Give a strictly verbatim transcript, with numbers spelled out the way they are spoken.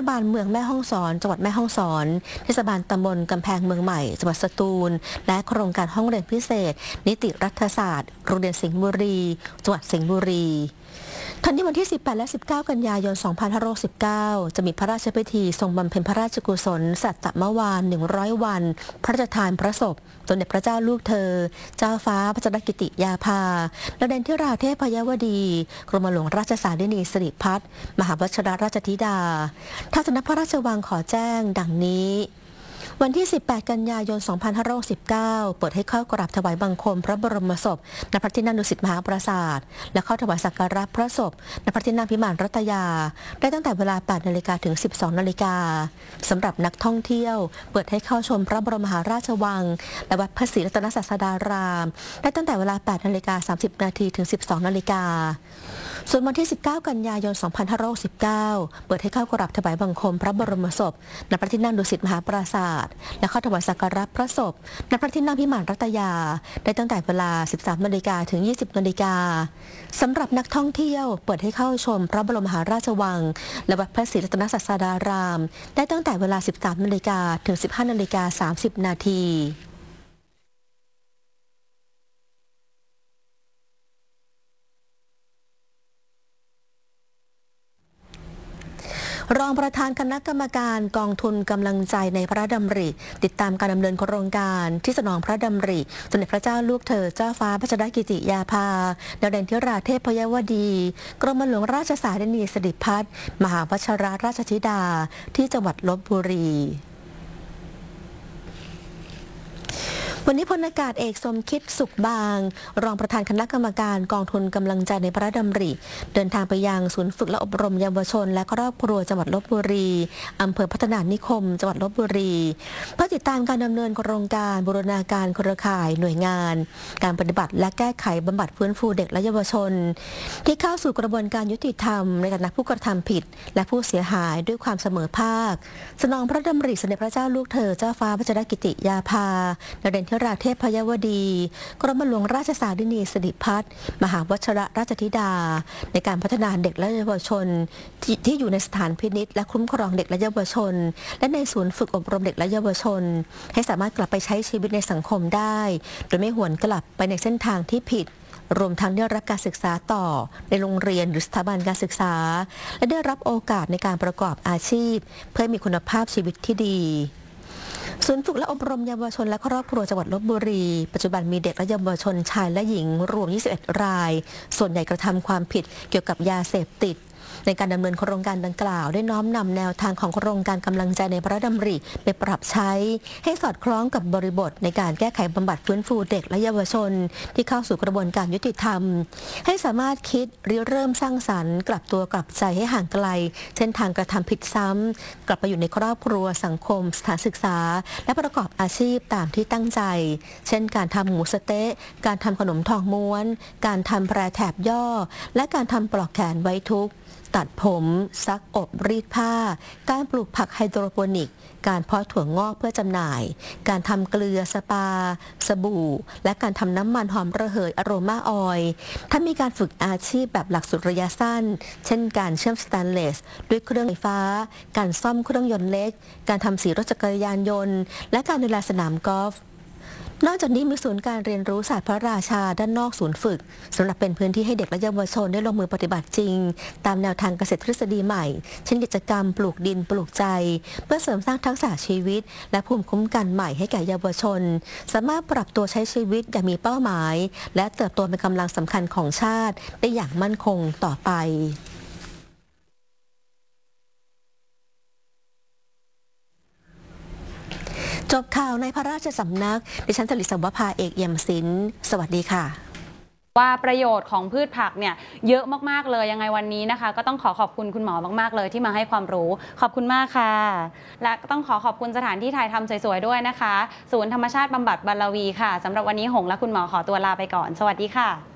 บาลเมืองแม่ฮ่องสอนจังหวัดแม่ฮ่องสอนเทศบาลตำบลกำแพงเมืองใหม่จังหวัดสตูลและโครงการห้องเรียนพิเศษนิติรัฐศาสตร์โรงเรียนสิงห์บุรีจังหวัดสิงห์บุรีทันทีวันที่สิบแปดและสิบเก้ากันยายนสองพันห้าร้อยสิบเก้าจะมีพระราชพิธีทรงบำเพ็ญพระราชกุศลสัตตมวานหนึ่งร้อยวันพระราชทานพระศพสมเด็จพระเจ้าลูกเธอเจ้าฟ้าพัชรกิติยาภาและเดนทิราเทพยวดีกรมหลวงราชสารินีสิริพัฒน์มหาวชิรราชธิดาทางสำนักพระราชวังขอแจ้งดังนี้วันที่สิบแปดกันยายนสองพันห้าร้อยสิบเก้าเปิดให้เข้ากราบถวายบังคมพระบรมศพณพระที่นั่งดุสิตมหาปราสาทและเข้าถวายสักการะพระศพณพระที่นั่งพิมานรัตยาได้ตั้งแต่เวลาแปดนาฬิกาถึงสิบสองนาฬิกาสำหรับนักท่องเที่ยวเปิดให้เข้าชมพระบรมมหาราชวังและวัดพระศรีรัตนศาสดารามได้ตั้งแต่เวลาแปดนาฬิกาสามสิบนาทีถึงสิบสองนาฬิกาส่วนวันที่สิบเก้ากันยายนสองพันห้าร้อยสิบเก้าเปิดให้เข้ากราบถวายบังคมพระบรมศพณพระที่นั่งดุสิตมหาปราสาทและเข้าถวายสักการะพระศพณพระที่นั่งพิมานรัตยาได้ตั้งแต่เวลา สิบสามนาฬิกาถึง ยี่สิบนาฬิกาสำหรับนักท่องเที่ยวเปิดให้เข้าชมพระบรมมหาราชวังและวัดพระศรีรัตนศาสดารามได้ตั้งแต่เวลา สิบสามนาฬิกาถึง สิบห้านาฬิกาสามสิบนาทีรองประธานคณะกรรมการกองทุนกำลังใจในพระดำริติดตามการดำเนินโครงการที่สนองพระดำริสมเด็จพระเจ้าลูกเธอเจ้าฟ้าพัชรกิติยาภาดาวเด่นธิราเทพยวดีกรมหลวงราชสารินีสิริพัฒน์มหาวชิรราชธิดาที่จังหวัดลพบุรีวันนี้พลอากาศเอกสมคิดสุขบางรองประธานคณะกรรมการกองทุนกำลังใจในพระดำริเดินทางไปยังศูนย์ฝึกและอบรมเยาวชนและครอบครัวจังหวัดลพบุรีอำเภอพัฒนานิคมจังหวัดลพบุรีเพื่อติดตามการดำเนินโครงการบูรณาการเครือข่ายหน่วยงานการปฏิบัติและแก้ไขบำบัดฟื้นฟูเด็กและเยาวชนที่เข้าสู่กระบวนการยุติธรรมในฐานะผู้กระทำผิดและผู้เสียหายด้วยความเสมอภาคสนองพระดำริสมเด็จพระเจ้าลูกเธอเจ้าฟ้าพัชรกิติยาภาดาวเด่นธิราเทพยวดีกรมหลวงราชสารินีสิริพัฒน์มหาวชิรราชธิดาในการพัฒนาเด็กและเยาวชน ท, ที่อยู่ในสถานพินิจและคุ้มครองเด็กและเยาวชนและในศูนย์ฝึกอบรมเด็กและเยาวชนให้สามารถกลับไปใช้ชีวิตในสังคมได้โดยไม่หวนกลับไปในเส้นทางที่ผิดรวมทั้งได้รับการศึกษาต่อในโรงเรียนหรือสถาบันการศึกษาและได้รับโอกาสในการประกอบอาชีพเพื่อมีคุณภาพชีวิตที่ดีศูนย์ฝึกและอบรมเยาวชนและครอบครัวจังหวัดลพบุรีปัจจุบันมีเด็กและเยาวชนชายและหญิงรวมยี่สิบเอ็ดรายส่วนใหญ่กระทำความผิดเกี่ยวกับยาเสพติดในการดำเนินโครงการดังกล่าวได้น้อมนำแนวทางของโครงการกำลังใจในพระดำริไปปรับใช้ให้สอดคล้องกับบริบทในการแก้ไขบำบัดฟื้นฟูเด็กและเยาวชนที่เข้าสู่กระบวนการยุติธรรมให้สามารถคิดริเริ่มสร้างสรรค์กลับตัวกลับใจให้ห่างไกลเส้นทางกระทำผิดซ้ำกลับไปอยู่ในครอบครัวสังคมสถานศึกษาและประกอบอาชีพตามที่ตั้งใจเช่นการทำหมูสะเต๊ะการทำขนมทองม้วนการทำแพรแถบย่อและการทำปลอกแขนไว้ทุกข์ตัดผมซักอบรีดผ้าการปลูกผักไฮโดรโปนิกการเพาะถั่วงอกเพื่อจำหน่ายการทำเกลือสปาสบู่และการทำน้ำมันหอมระเหยอโรมาออยล์ถ้ามีการฝึกอาชีพแบบหลักสูตรระยะสั้นเช่นการเชื่อมสแตนเลสด้วยเครื่องไฟฟ้าการซ่อมเครื่องยนต์เล็กการทำสีรถจักรยานยนต์และการดูแลสนามกอล์ฟนอกจากนี้มีศูนย์การเรียนรู้ศาสตร์พระราชาด้านนอกศูนย์ฝึกสำหรับเป็นพื้นที่ให้เด็กและเยาวชนได้ลงมือปฏิบัติจริงตามแนวทางเกษตรทฤษฎีใหม่เช่นกิจกรรมปลูกดินปลูกใจเพื่อเสริมสร้างทักษะชีวิตและภูมิคุ้มกันใหม่ให้แก่เยาวชนสามารถปรับตัวใช้ชีวิตอย่างมีเป้าหมายและเติบโตเป็นกำลังสำคัญของชาติได้อย่างมั่นคงต่อไปจบข่าวในพระราชสำนักดิฉันสลิศ สวภาเอกเอี่ยมศิลป์สวัสดีค่ะว่าประโยชน์ของพืชผักเนี่ยเยอะมากๆเลยยังไงวันนี้นะคะก็ต้องขอขอบคุณคุณหมอมากๆเลยที่มาให้ความรู้ขอบคุณมากค่ะและก็ต้องขอขอบคุณสถานที่ถ่ายทำสวยๆด้วยนะคะศูนย์ธรรมชาติบำบัดบารวีค่ะสำหรับวันนี้หงและคุณหมอขอตัวลาไปก่อนสวัสดีค่ะ